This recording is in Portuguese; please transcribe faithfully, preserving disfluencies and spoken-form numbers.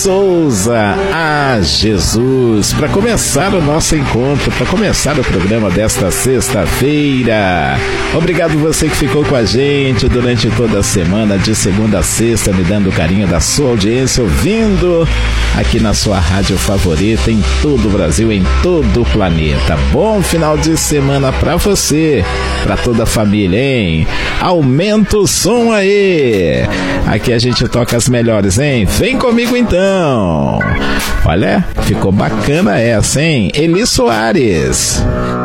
Souza a Jesus, para começar o nosso encontro, para começar o programa desta sexta-feira. Obrigado você que ficou com a gente durante toda a semana, de segunda a sexta, me dando o carinho da sua audiência, ouvindo aqui na sua rádio favorita, em todo o Brasil, em todo o planeta. Bom final de semana para você, para toda a família, hein? Aumenta o som aí! Aqui a gente toca as melhores, hein? Vem comigo então! Olha, ficou bacana essa, hein? Eli Soares.